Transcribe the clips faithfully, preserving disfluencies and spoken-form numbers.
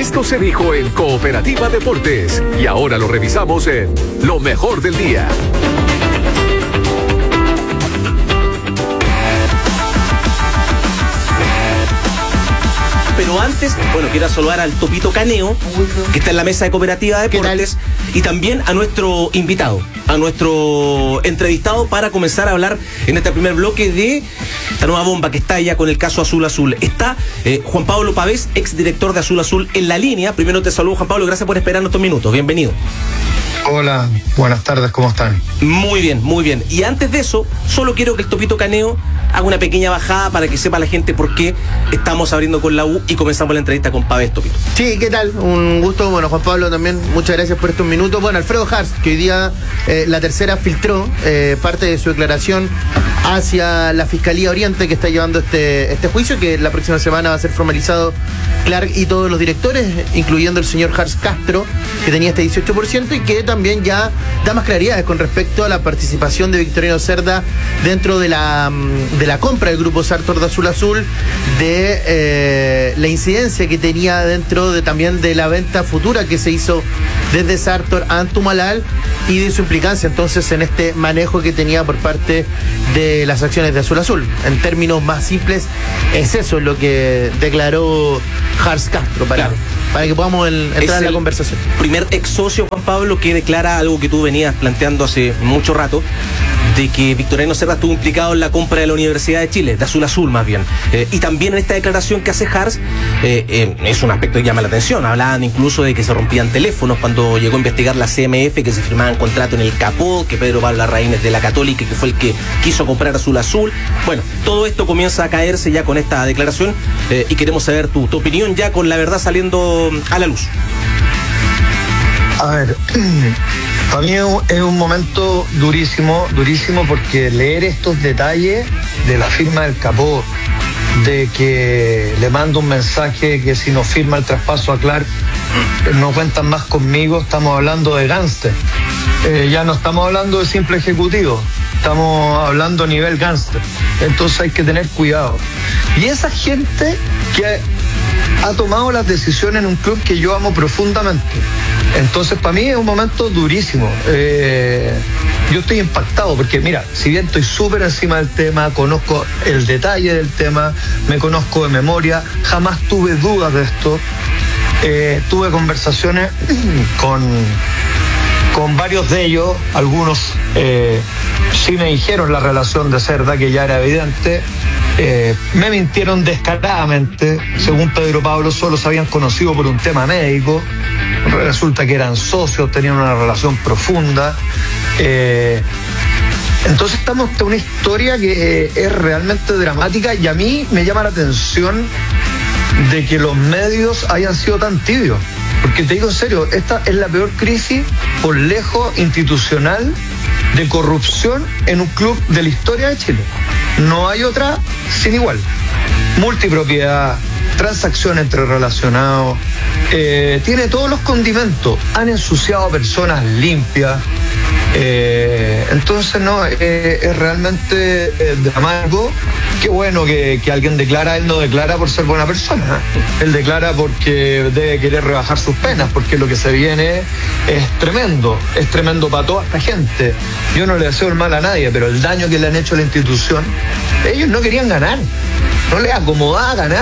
Esto se dijo en Cooperativa Deportes y ahora lo revisamos en Lo Mejor del Día. Pero antes, bueno, quiero saludar al Topito Caneo, que está en la mesa de Cooperativa Deportes, y también a nuestro invitado, a nuestro entrevistado, para comenzar a hablar en este primer bloque de la nueva bomba que está ya con el caso Azul Azul. Está eh, Juan Pablo Pavés, exdirector de Azul Azul, en la línea. Primero te saludo, Juan Pablo, gracias por esperarnos estos minutos. Bienvenido. Hola, buenas tardes, ¿cómo están? Muy bien, muy bien. Y antes de eso, solo quiero que el Topito Caneo haga una pequeña bajada para que sepa la gente por qué estamos abriendo con la U y comenzamos la entrevista con Pavés, Topito. Sí, ¿qué tal? Un gusto. Bueno, Juan Pablo también, muchas gracias por estos minutos. Bueno, Alfredo Harst, que hoy día eh, la tercera filtró eh, parte de su declaración hacia la Fiscalía Oriente, que está llevando este, este juicio, que la próxima semana va a ser formalizado Clark y todos los directores, incluyendo el señor Harst Castro, que tenía este dieciocho por ciento, y que también ya da más claridades con respecto a la participación de Victoriano Cerda dentro de la, de la compra del grupo Sartor de Azul Azul, de eh, la incidencia que tenía dentro de también de la venta futura que se hizo desde Sartor a Antumalal, y de su implicancia entonces en este manejo que tenía por parte de las acciones de Azul Azul. En términos más simples, es eso lo que declaró Harst Castro, para, claro, para que podamos el, entrar en la conversación. Primer ex socio, Juan Pablo, que declara algo que tú venías planteando hace mucho rato, de que Victoriano Cerda estuvo implicado en la compra de la Universidad de Chile, de Azul Azul más bien. Eh, y también en esta declaración que hace Harst, eh, eh, es un aspecto que llama la atención. Hablaban incluso de que se rompían teléfonos cuando llegó a investigar la C M F, que se firmaban contratos en el capó, que Pedro Pablo Larraín es de la Católica, que fue el que quiso comprar Azul Azul. Bueno, todo esto comienza a caerse ya con esta declaración, eh, y queremos saber tu, tu opinión ya con la verdad saliendo a la luz. A ver, para mí es un momento durísimo, durísimo, porque leer estos detalles de la firma del capó, de que le mando un mensaje que si no firma el traspaso a Clark no cuentan más conmigo, estamos hablando de gánster. Eh, ya no estamos hablando de simple ejecutivo, estamos hablando a nivel gánster. Entonces hay que tener cuidado. Y esa gente que ha tomado las decisiones en un club que yo amo profundamente. Entonces, para mí es un momento durísimo. Eh, yo estoy impactado porque, mira, si bien estoy súper encima del tema, conozco el detalle del tema, me conozco de memoria, jamás tuve dudas de esto. Eh, tuve conversaciones con, con varios de ellos, algunos eh, sí me dijeron la relación de Cerda, que ya era evidente. Eh, me mintieron descaradamente. Según Pedro Pablo, solo se habían conocido por un tema médico. Resulta que eran socios, tenían una relación profunda. Eh, entonces estamos ante una historia que eh, es realmente dramática, y a mí me llama la atención de que los medios hayan sido tan tibios. Porque te digo en serio, esta es la peor crisis por lejos institucional de corrupción en un club de la historia de Chile. No hay otra sin igual. Multipropiedad, transacción entre relacionados, eh, tiene todos los condimentos. Han ensuciado a personas limpias. Eh, entonces, no, eh, es realmente eh, dramático. Qué bueno que, que alguien declara. Él no declara por ser buena persona, ¿eh? Él declara porque debe querer rebajar sus penas, porque lo que se viene es tremendo, es tremendo para toda esta gente. Yo no le deseo el mal a nadie, pero el daño que le han hecho a la institución, ellos no querían ganar, no les acomodaba ganar.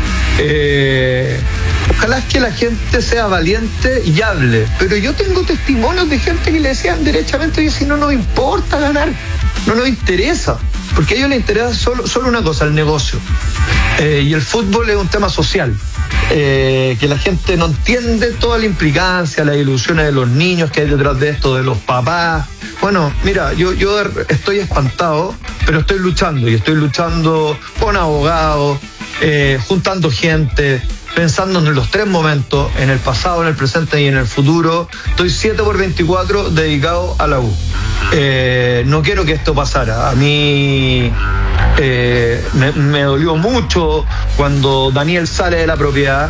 Eh, ojalá es que la gente sea valiente y hable, pero yo tengo testimonios de gente que le decían derechamente, y si no nos importa ganar, no nos interesa, porque a ellos les interesa solo, solo una cosa, el negocio. Eh, y el fútbol es un tema social, eh, que la gente no entiende toda la implicancia, las ilusiones de los niños que hay detrás de esto, de los papás. Bueno, mira, yo, yo estoy espantado, pero estoy luchando, y estoy luchando con abogados, eh, juntando gente, pensando en los tres momentos, en el pasado, en el presente y en el futuro. Estoy siete por veinticuatro dedicado a la U. Eh, no quiero que esto pasara. A mí eh, me, me dolió mucho cuando Daniel sale de la propiedad,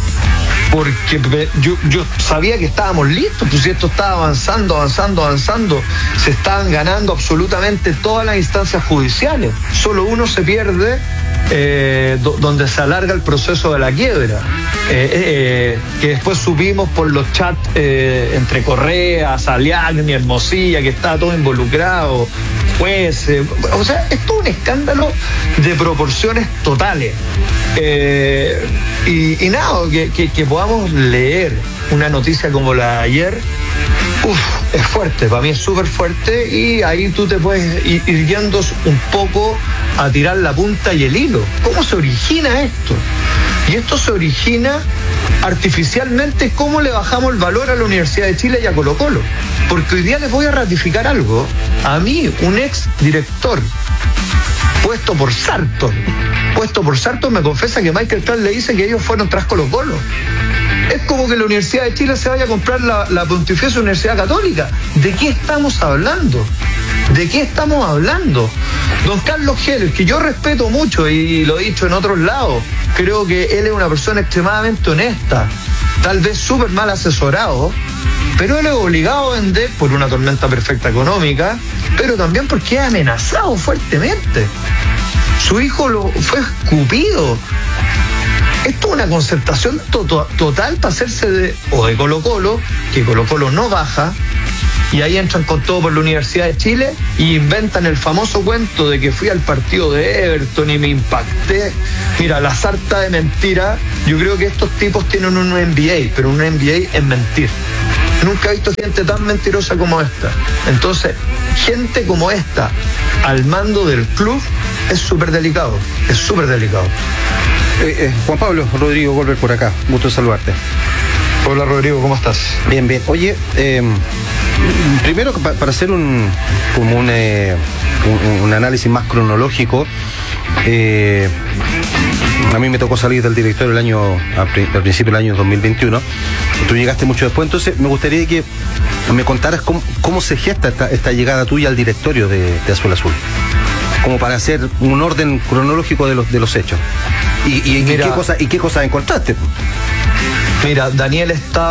porque yo, yo sabía que estábamos listos, pues si esto estaba avanzando, avanzando, avanzando, se estaban ganando absolutamente todas las instancias judiciales. Solo uno se pierde eh, do, donde se alarga el proceso de la quiebra, eh, eh, que después subimos por los chats eh, entre Correa, Saliagni, Hermosilla, que estaba todo involucrado, jueces, o sea, es todo un escándalo de proporciones totales. Eh, y, y nada, que, que, que podamos leer una noticia como la de ayer, uf, es fuerte, para mí es súper fuerte, y ahí tú te puedes ir, ir guiando un poco a tirar la punta y el hilo. ¿Cómo se origina esto? Y esto se origina artificialmente. ¿Cómo le bajamos el valor a la Universidad de Chile y a Colo Colo? Porque hoy día les voy a ratificar algo. A mí, un ex director puesto por Sartor, puesto por Sartor me confesa que Michael Clark le dice que ellos fueron tras Colo Colo. Es como que la Universidad de Chile se vaya a comprar la, la Pontificia Universidad Católica. ¿De qué estamos hablando? ¿De qué estamos hablando? Don Carlos Heller, que yo respeto mucho y lo he dicho en otros lados, creo que él es una persona extremadamente honesta, tal vez súper mal asesorado, pero él es obligado a vender por una tormenta perfecta económica, pero también porque es amenazado fuertemente. Su hijo lo fue escupido. Esto es una concertación to- total para hacerse de, o de Colo Colo, que Colo Colo no baja, y ahí entran con todo por la Universidad de Chile y inventan el famoso cuento de que fui al partido de Everton y me impacté. Mira, la sarta de mentira. Yo creo que estos tipos tienen un M B A, pero un M B A es mentir. Nunca he visto gente tan mentirosa como esta. Entonces, gente como esta al mando del club es súper delicado, es súper delicado. Eh, eh, Juan Pablo, Rodrigo Goldberg por acá, gusto saludarte. Hola Rodrigo, ¿cómo estás? Bien, bien. Oye, eh, primero pa, para hacer un como un, eh, un, un análisis más cronológico, eh, a mí me tocó salir del directorio el año al principio del año dos mil veintiuno. Tú llegaste mucho después, entonces me gustaría que me contaras cómo, cómo se gesta esta, esta llegada tuya al directorio de, de Azul Azul, como para hacer un orden cronológico de los de los hechos. Y, y, Mira, ¿y qué cosa, y qué cosas encontraste? Mira, Daniel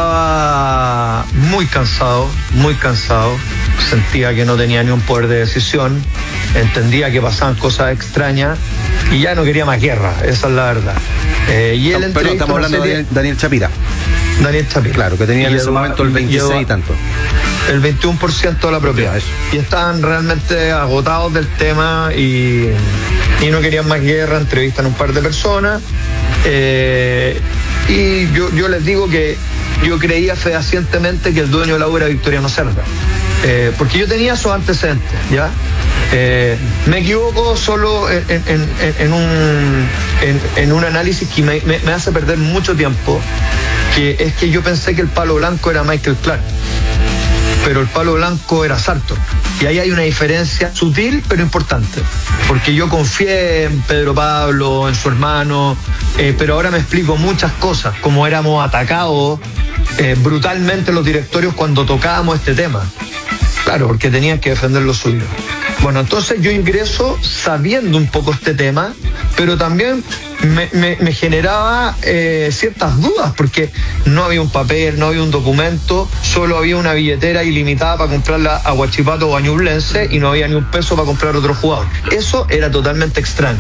estaba muy cansado, muy cansado. Sentía que no tenía ni un poder de decisión. Entendía que pasaban cosas extrañas y ya no quería más guerra, esa es la verdad. Eh, y él Pero estamos hablando serie... de Daniel Chapira. Daniel Chapira. Claro, que tenía en ese momento el veintiséis y tanto. El veintiuno por ciento de la propiedad. Eso. Y estaban realmente agotados del tema y, y no querían más guerra. Entrevistan a un par de personas. Eh, y yo, yo les digo que yo creía fehacientemente que el dueño de la U era Victoriano Cerda. Eh, porque yo tenía esos antecedentes, ¿ya? Eh, me equivoco solo en, en, en, en, un, en, en un análisis que me, me, me hace perder mucho tiempo, que es que yo pensé que el palo blanco era Michael Clark, pero el palo blanco era Sartor. Y ahí hay una diferencia sutil pero importante, porque yo confié en Pedro Pablo, en su hermano, eh, pero ahora me explico muchas cosas, como éramos atacados eh, brutalmente los directorios cuando tocábamos este tema. Claro, porque tenían que defender lo suyo. Bueno, entonces yo ingreso sabiendo un poco este tema, pero también me, me, me generaba eh, ciertas dudas, porque no había un papel, no había un documento, solo había una billetera ilimitada para comprarla a Huachipato o a Ñublense y no había ni un peso para comprar otro jugador. Eso era totalmente extraño.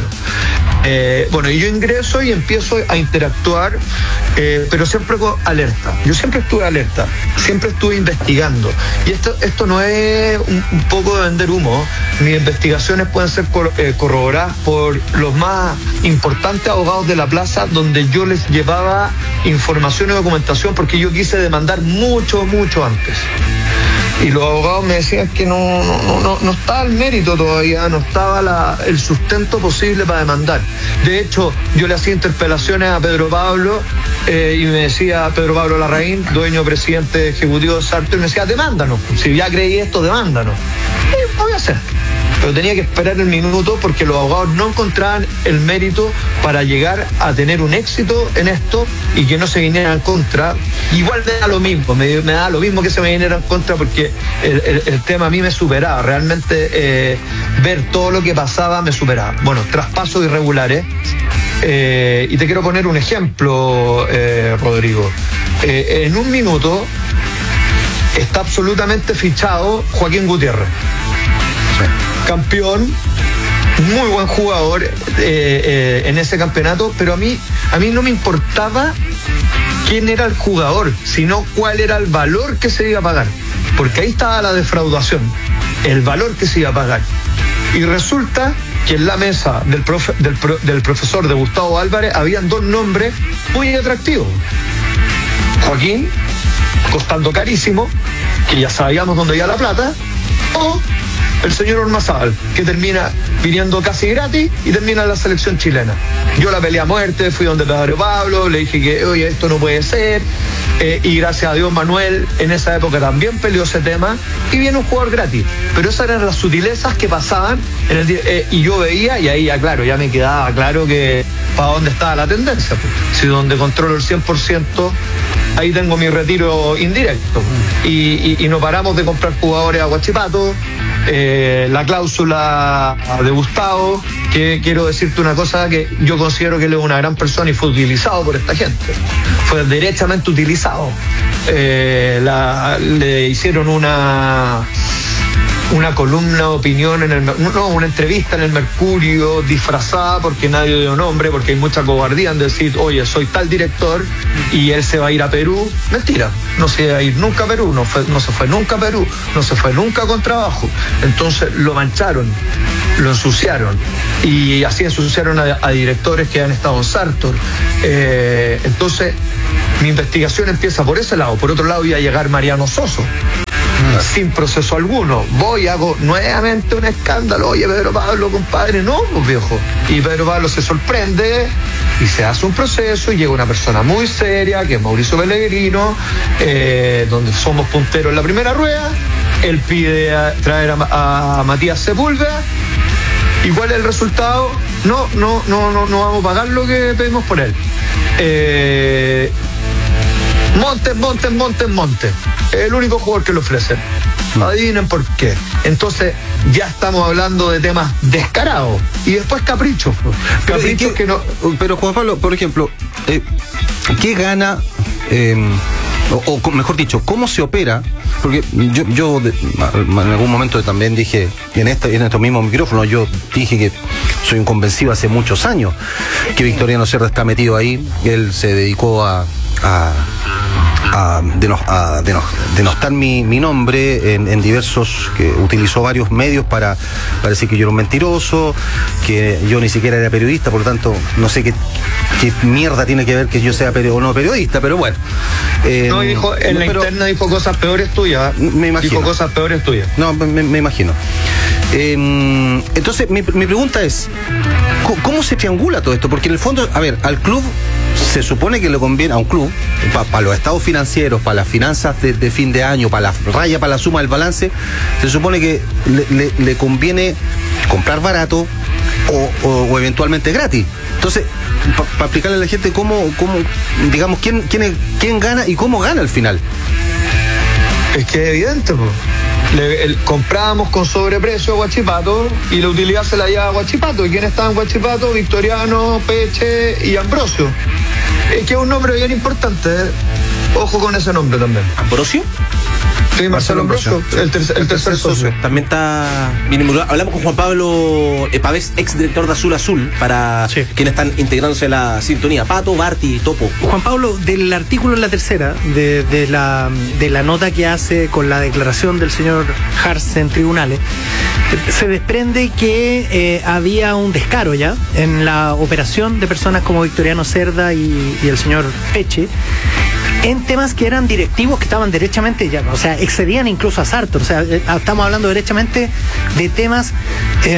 Eh, bueno, y yo ingreso y empiezo a interactuar, eh, pero siempre con alerta. Yo siempre estuve alerta, siempre estuve investigando. Y esto, esto no es un, un poco de vender humo. Mis investigaciones pueden ser cor, eh, corroboradas por los más importantes abogados de la plaza, donde yo les llevaba información y documentación, porque yo quise demandar mucho, mucho antes. Y los abogados me decían que no, no, no, no estaba el mérito todavía, no estaba la, el sustento posible para demandar. De hecho, yo le hacía interpelaciones a Pedro Pablo eh, y me decía Pedro Pablo Larraín, dueño presidente ejecutivo de Sartor, y me decía, demándanos, si ya creí esto, demándanos. Y lo voy a hacer. Pero tenía que esperar el minuto porque los abogados no encontraban el mérito para llegar a tener un éxito en esto y que no se vinieran en contra. Igual me da lo mismo, me, me da lo mismo que se me vinieran en contra, porque el, el, el tema a mí me superaba. Realmente eh, ver todo lo que pasaba me superaba. Bueno, traspasos irregulares. Eh, y te quiero poner un ejemplo, eh, Rodrigo. Eh, en un minuto está absolutamente fichado Joaquín Gutiérrez. Campeón, muy buen jugador eh, eh, en ese campeonato, pero a mí, a mí no me importaba quién era el jugador, sino cuál era el valor que se iba a pagar, porque ahí estaba la defraudación, el valor que se iba a pagar. Y resulta que en la mesa del, profe, del, pro, del profesor de Gustavo Álvarez habían dos nombres muy atractivos. Joaquín, costando carísimo, que ya sabíamos dónde iba la plata, o el señor Ormazábal, que termina viniendo casi gratis y termina en la selección chilena. Yo la peleé a muerte, fui donde Pedro Pablo, le dije que, oye, esto no puede ser, eh, y gracias a Dios Manuel en esa época también peleó ese tema, y viene un jugador gratis. Pero esas eran las sutilezas que pasaban, en el, eh, y yo veía, y ahí ya claro, ya me quedaba claro que para dónde estaba la tendencia. Pues. Si donde controlo el cien por ciento, ahí tengo mi retiro indirecto. Y, y, y no paramos de comprar jugadores a Huachipato. Eh, la cláusula de Gustavo, que quiero decirte una cosa, que yo considero que él es una gran persona y fue utilizado por esta gente, fue derechamente utilizado. Eh, la, le hicieron una una columna de opinión en el, no, una entrevista en el Mercurio disfrazada porque nadie dio nombre, porque hay mucha cobardía en decir, oye, soy tal director y él se va a ir a Perú. Mentira, no se iba a ir nunca a Perú, no, fue, no se fue nunca a Perú, no se fue nunca con trabajo. Entonces lo mancharon, lo ensuciaron, y así ensuciaron a, a directores que han estado en Sartor. Eh, entonces mi investigación empieza por ese lado. Por otro lado iba a llegar Mariano Soso, sin proceso alguno. Voy, hago nuevamente un escándalo. Oye, Pedro Pablo, compadre, no, pues viejo. Y Pedro Pablo se sorprende y se hace un proceso y llega una persona muy seria, que es Mauricio Pellegrino, eh, donde somos punteros en la primera rueda. Él pide a, traer a, a Matías Sepúlveda. ¿Y cuál es el resultado? No, no, no, no, no vamos a pagar lo que pedimos por él. Eh... Montes, Montes, Montes, Montes. Es el único jugador que lo ofrecen. Adivinen por qué. Entonces, ya estamos hablando de temas descarados. Y después caprichos. Caprichos que no. Pero, Juan Pablo, por ejemplo, eh, ¿qué gana? Eh, o, o mejor dicho, ¿cómo se opera? Porque yo, yo de, en algún momento también dije, en, esta, en estos mismos micrófonos, yo dije que soy un convencido hace muchos años que Victoriano Cerda está metido ahí. Él se dedicó a. a a, denos, a denos, denostar mi, mi nombre en, en diversos, que utilizó varios medios para, para decir que yo era un mentiroso, que yo ni siquiera era periodista, por lo tanto no sé qué, qué mierda tiene que ver que yo sea periodista o no periodista, pero bueno. Eh, no, dijo, en no, la pero, interna dijo cosas peores tuyas. Me imagino. Dijo cosas peores tuyas. No, me, me imagino. Eh, entonces, mi, mi pregunta es, ¿cómo se triangula todo esto? Porque en el fondo, a ver, al club se supone que le conviene, a un club, para pa los estados financieros, para las finanzas de, de fin de año, para la raya, para la suma del balance, se supone que le, le, le conviene comprar barato o, o, o eventualmente gratis. Entonces, para pa explicarle a la gente cómo, cómo digamos, quién, quién, quién gana y cómo gana al final. Es que es evidente, pues. Le, el, comprábamos con sobreprecio a Huachipato y la utilidad se la lleva a Huachipato. ¿Y quién estaba en Huachipato? Victoriano, Peche y Ambrosio. Es que es un nombre bien importante, ¿eh? Ojo con ese nombre también. ¿Ambrosio? Sí, Marcelo Ambrosio, el, tercer, el tercer socio. También está bien involucrado. Hablamos con Juan Pablo Pavés, ex director de Azul Azul, para sí. quienes están integrándose a la sintonía. Pato, Barty, Topo. Juan Pablo, del artículo en la tercera, de, de, la, de la nota que hace con la declaración del señor Hars en tribunales, se desprende que eh, había un descaro ya en la operación de personas como Victoriano Cerda y, y el señor Peche, en temas que eran directivos, que estaban derechamente, ya, o sea, excedían incluso a Sartor. O sea, estamos hablando derechamente de temas eh,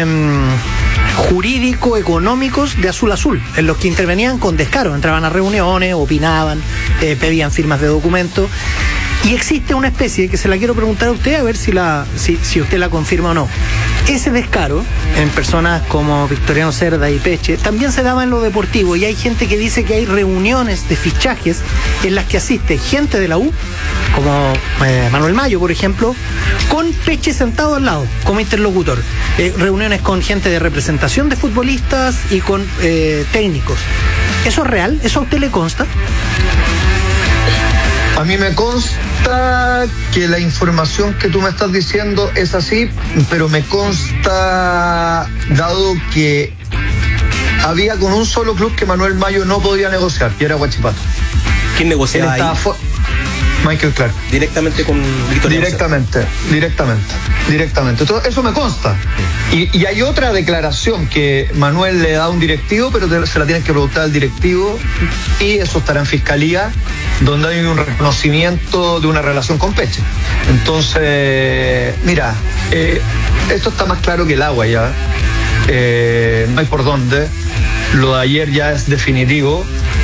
jurídico-económicos de Azul Azul, en los que intervenían con descaro, entraban a reuniones, opinaban, eh, pedían firmas de documentos. Y existe una especie que se la quiero preguntar a usted, a ver si, la, si, si usted la confirma o no. Ese descaro en personas como Victoriano Cerda y Peche también se daba en lo deportivo, y hay gente que dice que hay reuniones de fichajes en las que asiste gente de la U, como eh, Manuel Mayo, por ejemplo, con Peche sentado al lado como interlocutor. Eh, reuniones con gente de representación de futbolistas y con eh, técnicos. ¿Eso es real? ¿Eso a usted le consta? A mí me consta que la información que tú me estás diciendo es así, pero me consta, dado que había con un solo club que Manuel Mayo no podía negociar, que era Huachipato. ¿Quién negociaba ahí? Michael Clark. Directamente con Victoriano. Directamente, directamente, directamente. Entonces, eso me consta. Y, y hay otra declaración que Manuel le da a un directivo, pero te, se la tienen que preguntar al directivo, y eso estará en fiscalía, donde hay un reconocimiento de una relación con Peche. Entonces, mira, eh, esto está más claro que el agua ya. Eh, no hay por dónde. Lo de ayer ya es definitivo.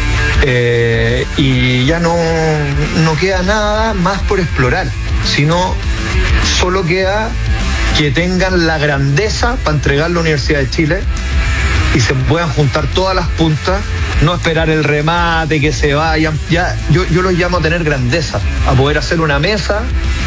Eh, y ya no, no queda nada más por explorar, sino solo queda que tengan la grandeza para entregar la Universidad de Chile y se puedan juntar todas las puntas, no esperar el remate, que se vayan. Ya, yo, yo los llamo a tener grandeza, a poder hacer una mesa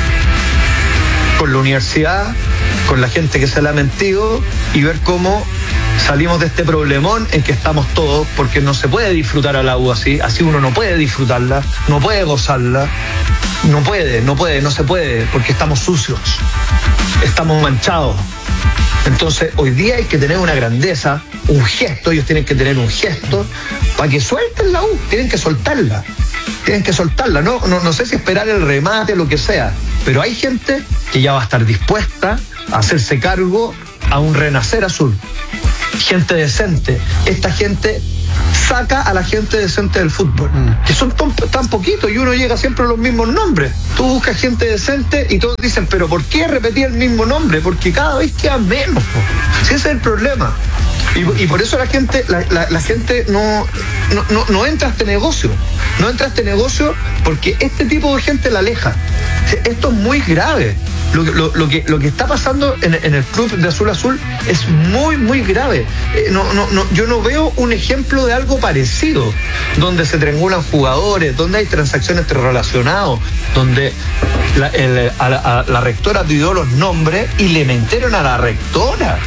con la universidad, con la gente que se la ha mentido, y ver cómo salimos de este problemón en que estamos todos, porque no se puede disfrutar a la U así, así uno no puede disfrutarla, no puede gozarla, no puede, no puede, no se puede, porque estamos sucios, estamos manchados. Entonces hoy día hay que tener una grandeza, un gesto, ellos tienen que tener un gesto para que suelten la U, tienen que soltarla, tienen que soltarla, no, no, no sé si esperar el remate, lo que sea, pero hay gente que ya va a estar dispuesta a hacerse cargo a un renacer azul. Gente decente. Esta gente saca a la gente decente del fútbol, que son tan, tan poquitos, y uno llega siempre a los mismos nombres. Tú buscas gente decente y todos dicen, pero ¿por qué repetir el mismo nombre? Porque cada vez queda menos. Si ese es el problema. Y, y por eso la gente, la, la, la gente no, no, no, no entra a este negocio. No entra a este negocio porque este tipo de gente la aleja. Esto es muy grave. Lo, lo, lo, que, lo que está pasando en, en el club de Azul Azul es muy, muy grave. Eh, no, no, no, yo no veo un ejemplo de algo parecido, donde se triangulan jugadores, donde hay transacciones relacionadas, donde la, el, a la, a la rectora pidió los nombres y le mintieron a la rectora.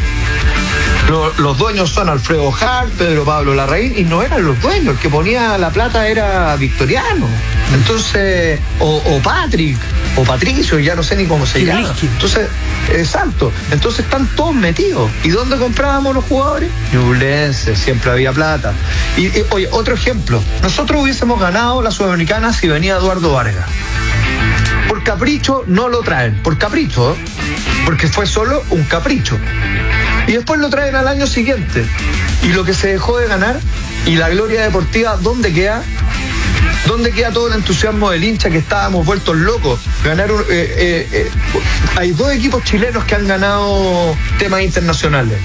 Los, los dueños son Alfredo Hart, Pedro Pablo Larraín, y no eran los dueños, el que ponía la plata era Victoriano. Entonces, o, o Patrick, o Patricio, ya no sé ni cómo se llama. Entonces, exacto. Entonces están todos metidos. ¿Y dónde comprábamos los jugadores? Ñublense, siempre había plata. Y, y oye, otro ejemplo. Nosotros hubiésemos ganado la Sudamericana si venía Eduardo Vargas. Por capricho no lo traen, por capricho, ¿eh? Porque fue solo un capricho. Y después lo traen al año siguiente. Y lo que se dejó de ganar, y la gloria deportiva, ¿dónde queda? ¿Dónde queda todo el entusiasmo del hincha, que estábamos vueltos locos? Ganaron, eh, eh, eh, hay dos equipos chilenos que han ganado temas internacionales.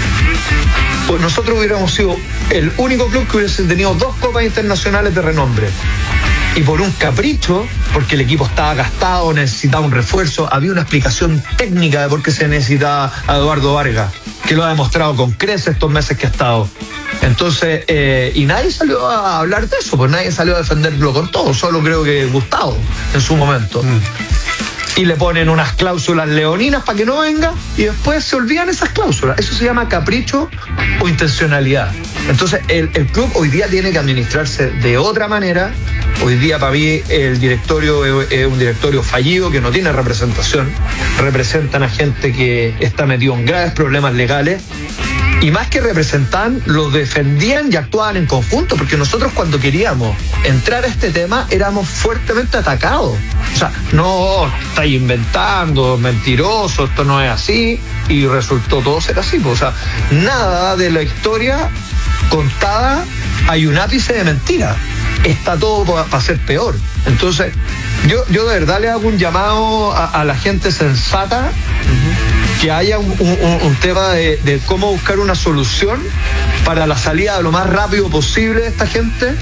Pues nosotros hubiéramos sido el único club que hubiese tenido dos copas internacionales de renombre. Y por un capricho, porque el equipo estaba gastado, necesitaba un refuerzo, había una explicación técnica de por qué se necesitaba a Eduardo Vargas, que lo ha demostrado con creces estos meses que ha estado. Entonces, eh, y nadie salió a hablar de eso, pues nadie salió a defenderlo con todo, solo creo que Gustavo en su momento. Mm. Y le ponen unas cláusulas leoninas para que no venga, y después se olvidan esas cláusulas. Eso se llama capricho o intencionalidad. Entonces, el, el club hoy día tiene que administrarse de otra manera. Hoy día, para mí, el directorio es un directorio fallido, que no tiene representación. Representan a gente que está metido en graves problemas legales. Y más que representan, los defendían y actuaban en conjunto, porque nosotros, cuando queríamos entrar a este tema, éramos fuertemente atacados. O sea, no, estáis inventando, mentiroso, esto no es así, y resultó todo ser así. O sea, nada de la historia contada hay un ápice de mentira. Está todo para ser peor. Entonces, yo, yo de verdad le hago un llamado a, a la gente sensata, uh-huh, que haya un, un, un tema de, de cómo buscar una solución para la salida lo más rápido posible de esta gente,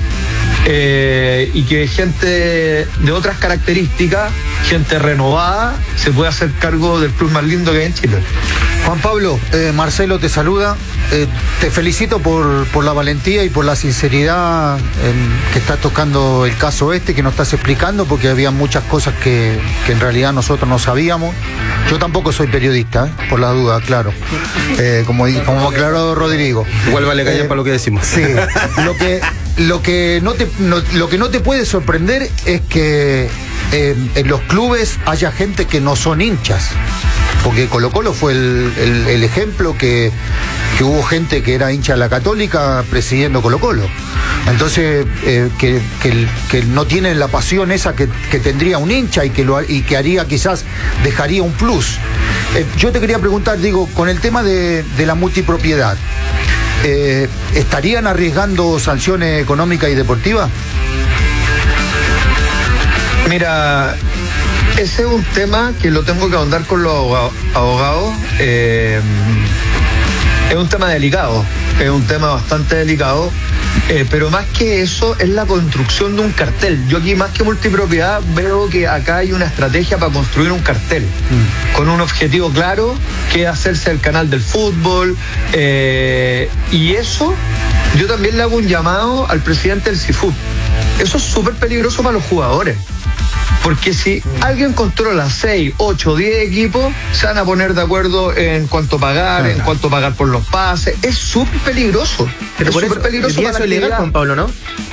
eh, y que gente de otras características, gente renovada, se pueda hacer cargo del club más lindo que hay en Chile. Juan Pablo, eh, Marcelo te saluda. Eh, te felicito por, por la valentía y por la sinceridad en que estás tocando el caso este, que nos estás explicando, porque había muchas cosas que, que en realidad nosotros no sabíamos. Yo tampoco soy periodista, ¿eh? Por la duda, claro. Eh, como, como aclaró Rodrigo. Igual vale callar eh, para lo que decimos. Sí, lo que, lo que no te no, lo que no te puede sorprender es que eh, en los clubes haya gente que no son hinchas, porque Colo Colo fue el, el, el ejemplo que, que hubo gente que era hincha de la Católica presidiendo Colo Colo. Entonces, eh, que, que, que no tienen la pasión esa que, que tendría un hincha y que, lo, y que haría quizás, dejaría un plus. Eh, yo te quería preguntar, digo, con el tema de, de la multipropiedad, eh, ¿estarían arriesgando sanciones económicas y deportivas? Mira, ese es un tema que lo tengo que ahondar con los abogados. Eh, es un tema delicado, es un tema bastante delicado, eh, pero más que eso es la construcción de un cartel. Yo aquí más que multipropiedad veo que acá hay una estrategia para construir un cartel, mm. con un objetivo claro, que es hacerse el canal del fútbol, eh, y eso yo también le hago un llamado al presidente del CIFUT. Eso es súper peligroso para los jugadores. Porque si alguien controla seis, ocho, diez equipos, se van a poner de acuerdo en cuánto pagar, claro. en cuánto pagar por los pases. Es súper peligroso. Pero es por súper eso, peligroso. Eso es ilegal, Juan Pablo, ¿no?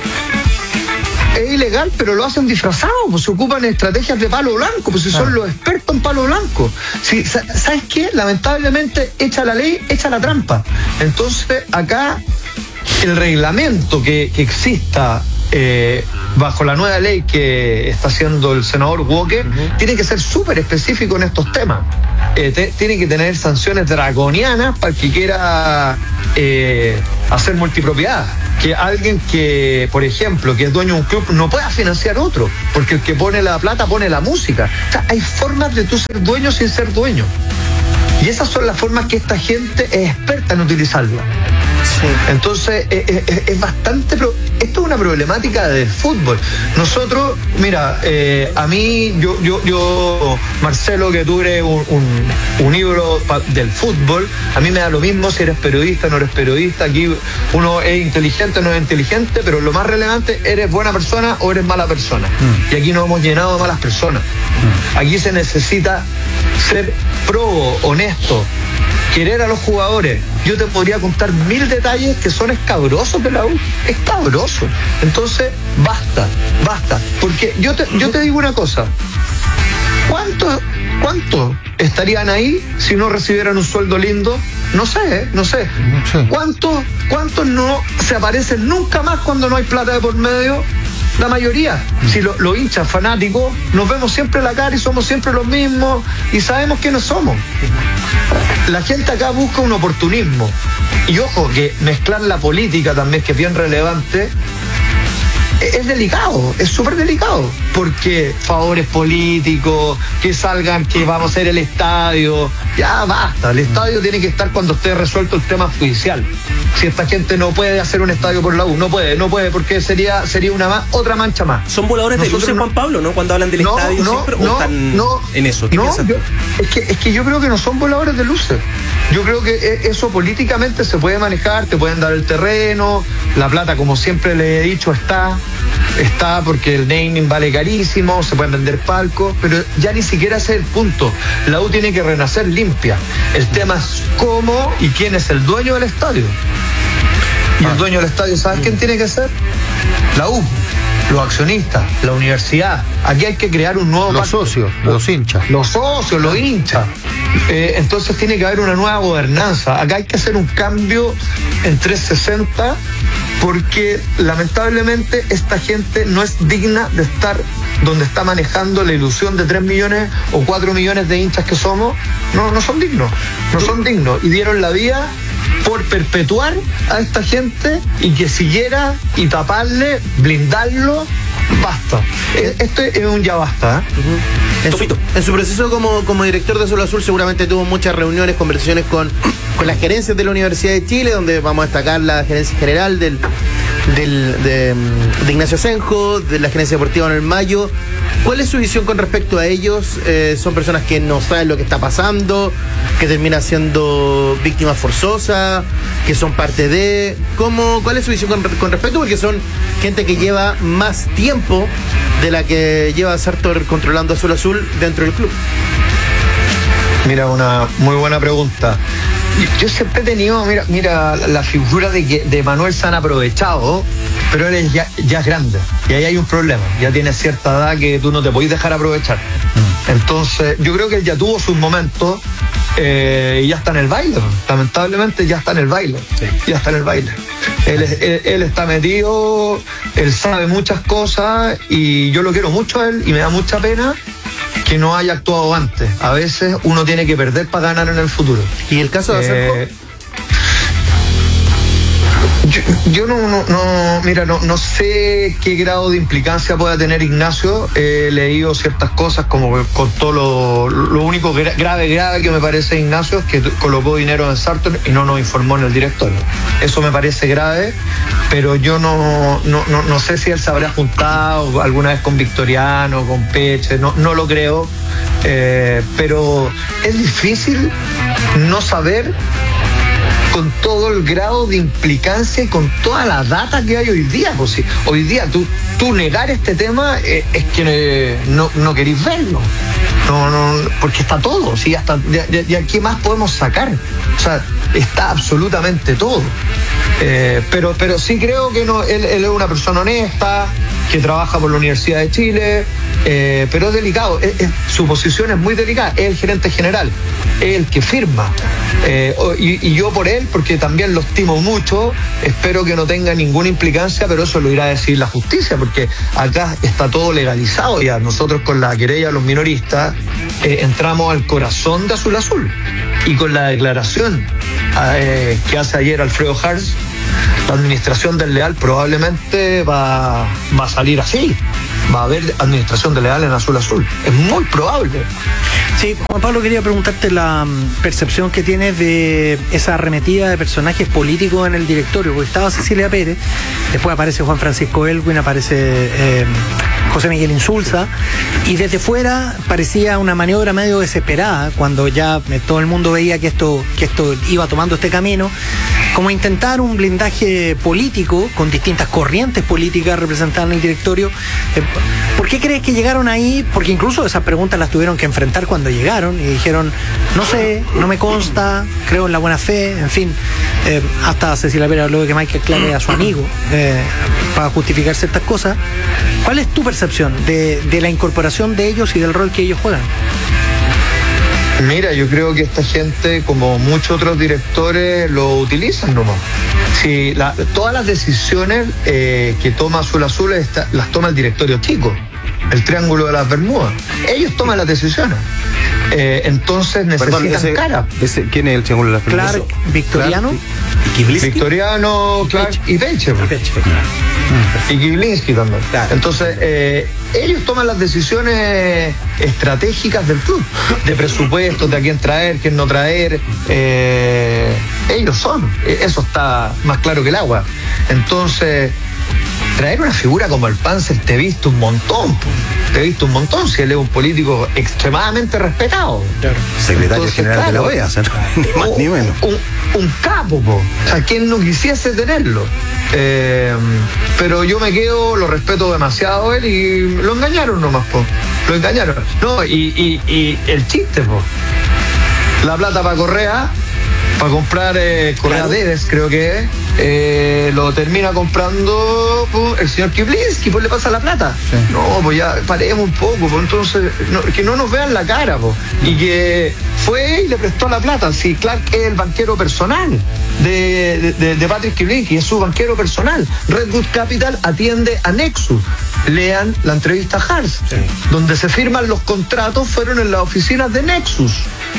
Es ilegal, pero lo hacen disfrazado, pues se ocupan estrategias de palo blanco, pues si claro. son los expertos en palo blanco. Si, ¿sabes qué? Lamentablemente, echa la ley, echa la trampa. Entonces, acá, el reglamento que, que exista Eh, bajo la nueva ley que está haciendo el senador Walker, uh-huh. tiene que ser súper específico en estos temas. Eh, te, tiene que tener sanciones draconianas para el que quiera eh, hacer multipropiedad. Que alguien que, por ejemplo, que es dueño de un club no pueda financiar otro, porque el que pone la plata pone la música. O sea, hay formas de tú ser dueño sin ser dueño. Y esas son las formas que esta gente es experta en utilizarla. Sí. Entonces, es, es, es bastante... Pro... Esto es una problemática del fútbol. Nosotros, mira, eh, a mí, yo, yo, yo, Marcelo, que tú eres un, un, un ídolo del fútbol, a mí me da lo mismo si eres periodista o no eres periodista. Aquí uno es inteligente o no es inteligente, pero lo más relevante, ¿eres buena persona o eres mala persona? Mm. Y aquí nos hemos llenado de malas personas. Mm. Aquí se necesita ser probo, honesto, querer a los jugadores. Yo te podría contar mil detalles que son escabrosos de la U, escabrosos. Entonces, basta, basta. Porque yo te, yo te digo una cosa, ¿cuántos cuánto estarían ahí si no recibieran un sueldo lindo? No sé, ¿eh? no sé. Sí. ¿Cuántos cuántos no se aparecen nunca más cuando no hay plata de por medio? La mayoría, si los lo hinchas fanáticos, nos vemos siempre la cara y somos siempre los mismos y sabemos quiénes somos. La gente acá busca un oportunismo. Y ojo, que mezclar la política también, que es bien relevante, es delicado, es súper delicado, porque favores políticos, que salgan, que vamos a hacer el estadio, ya basta, el estadio tiene que estar cuando esté resuelto el tema judicial. Si esta gente no puede hacer un estadio por la U, no puede, no puede, porque sería sería una más, otra mancha más. ¿Son voladores Nosotros de luces, no, Juan Pablo, no? Cuando hablan del no, estadio no, siempre, no, ¿o están no, en eso? ¿Qué no, piensas? Yo, es, que, es que yo creo que no son voladores de luces. Yo creo que eso políticamente se puede manejar, te pueden dar el terreno, la plata, como siempre le he dicho, está, está porque el naming vale carísimo, se pueden vender palcos, pero ya ni siquiera ese es el punto. La U tiene que renacer limpia. El tema es cómo y quién es el dueño del estadio. Y el dueño del estadio, ¿sabes quién tiene que ser? La U, los accionistas, la universidad. Aquí hay que crear un nuevo... Los pacto. socios, los hinchas. Los socios, los hinchas. Eh, entonces tiene que haber una nueva gobernanza. Acá hay que hacer un cambio en trescientos sesenta, porque lamentablemente esta gente no es digna de estar donde está manejando la ilusión de tres millones o cuatro millones de hinchas que somos. No, no son dignos, no son dignos. Y dieron la vía por perpetuar a esta gente y que siguiera y taparle, blindarlo. Basta. Esto es un ya basta. ¿eh? Uh-huh. En, su, en su proceso como, como director de Azul Azul seguramente tuvo muchas reuniones, conversaciones con, con las gerencias de la Universidad de Chile, donde vamos a destacar la gerencia general del, del, de, de Ignacio Senjo, de la gerencia deportiva en el Mayo. ¿Cuál es su visión con respecto a ellos? Eh, son personas que no saben lo que está pasando, que terminan siendo víctimas forzosas, que son parte de... ¿Cómo, ¿Cuál es su visión con, con respecto? Porque son gente que lleva más tiempo de la que lleva Sartor controlando Azul Azul dentro del club. Mira, una muy buena pregunta. Yo siempre he tenido, mira, mira la figura de que de Manuel se han aprovechado, pero él ya, ya es grande y ahí hay un problema, ya tiene cierta edad que tú no te podés dejar aprovechar. Entonces yo creo que él ya tuvo sus momentos eh, y ya está en el baile, lamentablemente ya está en el baile, sí. ya está en el baile. Él, él, él está metido, él sabe muchas cosas y yo lo quiero mucho a él y me da mucha pena que no haya actuado antes. A veces uno tiene que perder para ganar en el futuro. ¿Y el caso de Asenjo? Eh, Yo, yo no, no, no, mira, no, no sé qué grado de implicancia pueda tener Ignacio. He leído ciertas cosas como con todo lo, lo único gra- grave, grave que me parece Ignacio es que colocó dinero en Sartor y no nos informó en el directorio. Eso me parece grave, pero yo no, no, no, no sé si él se habrá juntado alguna vez con Victoriano, con Peche, no, no lo creo, eh, pero es difícil no saber con todo el grado de implicancia y con toda la data que hay hoy día. Pues sí, hoy día tú, tú negar este tema eh, es que eh, no, no querís verlo. No, no, porque está todo, ¿sí? Hasta de, de, de aquí más podemos sacar. O sea, está absolutamente todo. Eh, pero, pero sí creo que no, él, él es una persona honesta, que trabaja por la Universidad de Chile, eh, pero es delicado, es, es, su posición es muy delicada, es el gerente general, es el que firma. Eh, y, y yo por él, porque también lo estimo mucho, espero que no tenga ninguna implicancia, pero eso lo irá a decir la justicia, porque acá está todo legalizado ya. Nosotros con la querella de los minoristas eh, entramos al corazón de Azul Azul, y con la declaración eh, que hace ayer Alfredo Harst, la administración del Leal probablemente va, va a salir así. Va a haber administración de Leal en Azul Azul. Es muy probable. Sí, Juan Pablo, quería preguntarte la um, percepción que tienes de esa arremetida de personajes políticos en el directorio, porque estaba Cecilia Pérez, después aparece Juan Francisco Elwin, aparece eh, José Miguel Insulza, y desde fuera parecía una maniobra medio desesperada, cuando ya eh, todo el mundo veía que esto, que esto iba tomando este camino, como intentar un blindaje político con distintas corrientes políticas representadas en el directorio. Eh, ¿Por qué crees que llegaron ahí? Porque incluso esas preguntas las tuvieron que enfrentar cuando llegaron y dijeron, no sé, no me consta, creo en la buena fe, en fin. Eh, hasta Cecilia Pérez habló de que Michael Clare a su amigo eh, para justificar ciertas cosas. ¿Cuál es tu percepción de, de la incorporación de ellos y del rol que ellos juegan? Mira, yo creo que esta gente, como muchos otros directores, lo utilizan nomás. Si la, todas las decisiones eh, que toma Azul Azul está, las toma el directorio chico, el Triángulo de las Bermudas. Ellos toman las decisiones. Eh, entonces necesitan Perdón, ese, cara. Ese, ¿Quién es el Triángulo de las Bermudas? Clark, Victoriano, Clark, Victoriano, Clark y Peche. Y Kiblinski también. Claro. Entonces, eh, ellos toman las decisiones estratégicas del club, de presupuestos, de a quién traer, quién no traer. Eh, ellos son. Eso está más claro que el agua. Entonces, traer una figura como el Panzer, te he visto un montón. Te he visto un montón, si él es un político extremadamente respetado. Claro. Secretario Entonces, general claro, de la O E A, ni más ni menos. Un, un capo, po. O sea, quien no quisiese tenerlo. Eh, pero yo me quedo, lo respeto demasiado a él y lo engañaron nomás, po. Lo engañaron. No, y, y, y el chiste, po. La plata para Correa, para comprar eh, Correa claro. Deves, creo que es. Eh, lo termina comprando pues, el señor Kiblinski, pues le pasa la plata. Sí. No, pues ya paremos un poco, pues entonces no, que no nos vean la cara, pues. Y que fue y le prestó la plata. Si Clark es el banquero personal de, de, de Patrick Kiblinski, es su banquero personal. Redwood Capital atiende a Nexus. Lean la entrevista a Harst, sí. Donde se firman los contratos, fueron en las oficinas de Nexus.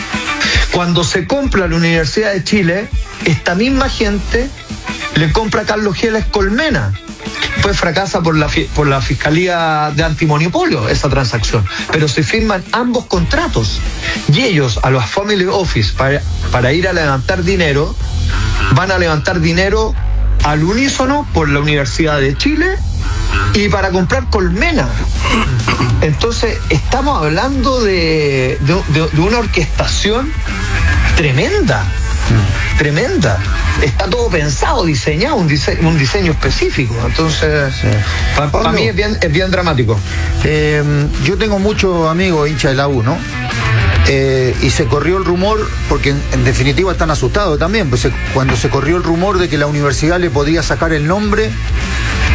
Cuando se compra la Universidad de Chile, esta misma gente le compra a Carlos Gieles Colmena. Pues fracasa por la, por la Fiscalía de Antimonopolio esa transacción. Pero se firman ambos contratos. Y ellos, a los Family Office, para, para ir a levantar dinero, van a levantar dinero al unísono por la Universidad de Chile y para comprar Colmena. Entonces, estamos hablando de, de, de, de una orquestación tremenda. Tremenda. Está todo pensado, diseñado, un diseño, un diseño específico. Entonces, sí. para pa mí es bien, es bien dramático. Eh, yo tengo muchos amigos hinchas de la U, ¿no? Eh, y se corrió el rumor, porque en, en definitiva están asustados también, pues se, cuando se corrió el rumor de que la universidad le podía sacar el nombre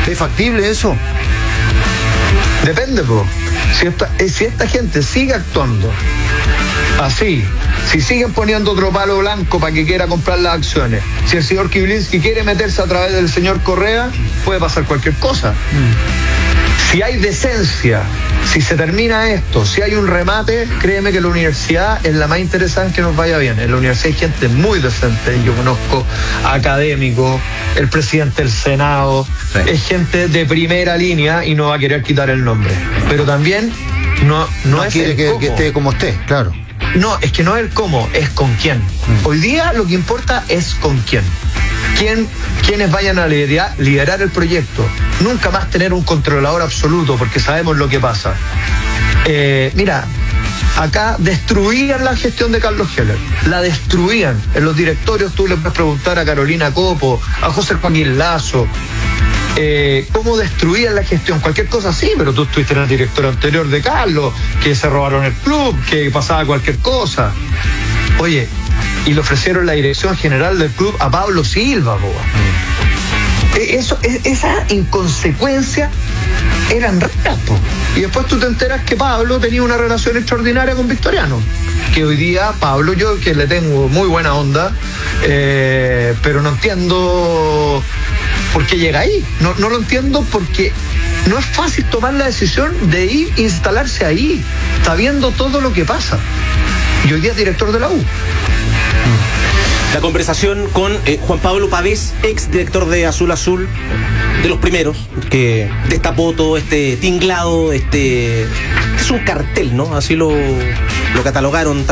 ¿Es factible eso? Depende, po. Si esta, eh, si esta gente sigue actuando así, si siguen poniendo otro palo blanco para que quiera comprar las acciones, si el señor Kiblinski quiere meterse a través del señor Correa, puede pasar cualquier cosa. Mm. Si hay decencia, si se termina esto, si hay un remate, créeme que la universidad es la más interesante en que nos vaya bien. En la universidad hay gente muy decente, yo conozco académicos, el presidente del Senado, sí. Es gente de primera línea y no va a querer quitar el nombre. Pero también no, no, no es quiere el que, cómo. que esté como esté, claro. No, es que no es el cómo, es con quién. Mm. Hoy día lo que importa es con quién. ¿Quién, quienes vayan a liderar, liderar el proyecto. Nunca más tener un controlador absoluto, porque sabemos lo que pasa. Eh, mira, acá destruían la gestión de Carlos Heller, la destruían. En los directorios tú le puedes preguntar a Carolina Copo, a José Joaquín Lazo, eh, cómo destruían la gestión, cualquier cosa sí, pero tú estuviste en el directorio anterior de Carlos, que se robaron el club, que pasaba cualquier cosa. Oye, y le ofrecieron la dirección general del club a Pablo Silva, boba. Eso, esa inconsecuencia eran raras, po. Y después tú te enteras que Pablo tenía una relación extraordinaria con Victoriano, que hoy día Pablo, yo que le tengo muy buena onda, eh, pero no entiendo por qué llega ahí, no, no lo entiendo, porque no es fácil tomar la decisión de ir e instalarse ahí, está viendo todo lo que pasa, y hoy día es director de la U. La conversación con eh, Juan Pablo Pavés, ex director de Azul Azul, de los primeros, que destapó todo este tinglado, este es un cartel, ¿no? Así lo, lo catalogaron.